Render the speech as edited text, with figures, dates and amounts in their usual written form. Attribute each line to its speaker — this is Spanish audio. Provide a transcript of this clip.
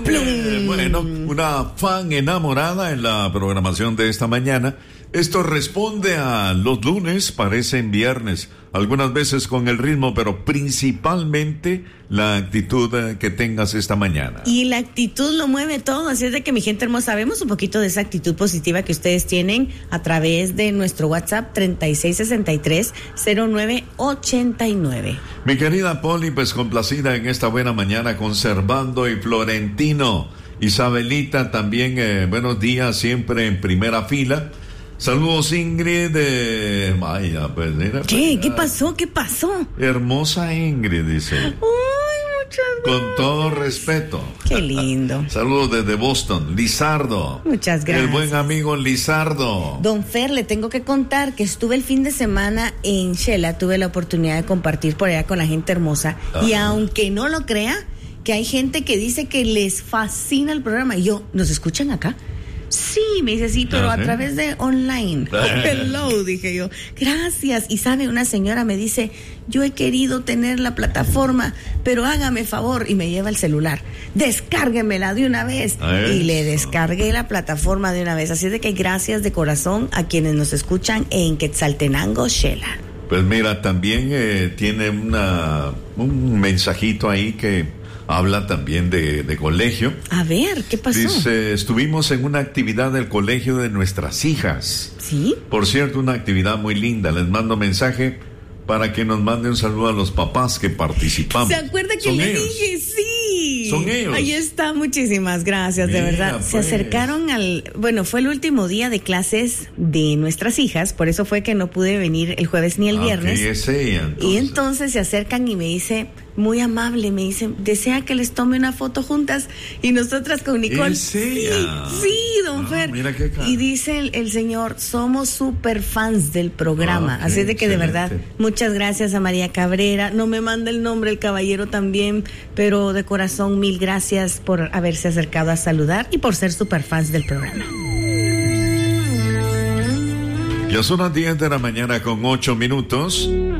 Speaker 1: Bueno, una fan enamorada en la programación de esta mañana. Esto responde a los lunes, parecen viernes, algunas veces con el ritmo, pero principalmente la actitud que tengas esta mañana.
Speaker 2: Y la actitud lo mueve todo, así es de que mi gente hermosa, vemos un poquito de esa actitud positiva que ustedes tienen a través de nuestro WhatsApp 3663-0989.
Speaker 1: Mi querida Poli, pues complacida en esta buena mañana con Servando y Florentino. Isabelita también, buenos días, siempre en primera fila. Saludos, Ingrid. Vaya, pues mira.
Speaker 2: ¿Qué? ¿Qué pasó? ¿Qué pasó?
Speaker 1: Hermosa Ingrid, dice.
Speaker 2: Uy, muchas gracias.
Speaker 1: Con todo respeto.
Speaker 2: Qué lindo.
Speaker 1: Saludos desde Boston. Lizardo.
Speaker 2: Muchas gracias.
Speaker 1: El buen amigo Lizardo.
Speaker 2: Don Fer, le tengo que contar que estuve el fin de semana en Shela, tuve la oportunidad de compartir por allá con la gente hermosa. Ajá. Y aunque no lo crea, que hay gente que dice que les fascina el programa. Y yo, ¿nos escuchan acá? Sí, me dice, sí, pero a través de online. Hello, dije yo. Gracias. Y sabe, una señora me dice, yo he querido tener la plataforma, pero hágame favor. Y me lleva el celular. Descárguemela de una vez. Y le descargué la plataforma de una vez. Así es de que gracias de corazón a quienes nos escuchan en Quetzaltenango, Shela.
Speaker 1: Pues mira, también tiene un mensajito ahí que habla también de colegio.
Speaker 2: A ver, ¿qué pasó?
Speaker 1: Dice, estuvimos en una actividad del colegio de nuestras hijas.
Speaker 2: ¿Sí?
Speaker 1: Por cierto, una actividad muy linda. Les mando mensaje para que nos mande un saludo a los papás que participamos.
Speaker 2: ¿Se acuerda que le dije? Sí.
Speaker 1: Son ellos.
Speaker 2: Ahí está, muchísimas gracias, de verdad.
Speaker 1: Pues.
Speaker 2: Se acercaron fue el último día de clases de nuestras hijas, por eso fue que no pude venir el jueves ni el viernes.
Speaker 1: Es ella, entonces.
Speaker 2: Y entonces se acercan y me dice, muy amable, me dicen, ¿desea que les tome una foto juntas? Y nosotras con Nicole.
Speaker 1: ¿Es ella?
Speaker 2: Sí, don Fer.
Speaker 1: Mira qué cara.
Speaker 2: Y dice el señor, somos súper fans del programa. Así es de que excelente. De verdad, muchas gracias a María Cabrera. No me manda el nombre, el caballero también, pero de corazón, mil gracias por haberse acercado a saludar y por ser súper fans del programa.
Speaker 1: Ya son las 10 de la mañana con 8 minutos.